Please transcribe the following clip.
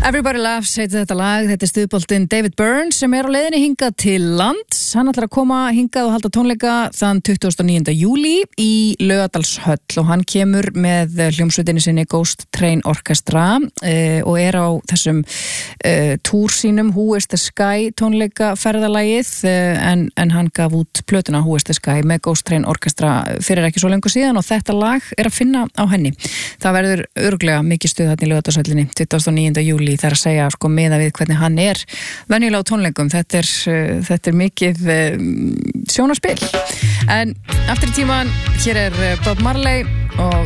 Everybody Loves heitir þetta lag, þetta stuðboltinn David Byrne sem á leiðinni hingað til lands. Hann ætlar að koma hingað og halda tónleika þann 29. júlí í Laugardalshöll og hann kemur með hljómsveitinni sinni Ghost Train Orchestra og á þessum túr sínum Who is the Sky tónleika ferðalagið en hann gaf út plötuna Who is the Sky með Ghost Train Orchestra fyrir ekki svo lengur síðan og þetta lag að finna á henni. Það verður örugglega mikið stuð þarna í Laugardalshöllinni 29. júlí. Það að segja sko miða við hvernig hann venjulega á tónleikum. Þetta er mikið sjónarspil. En aftur í tíman, hér Bob Marley og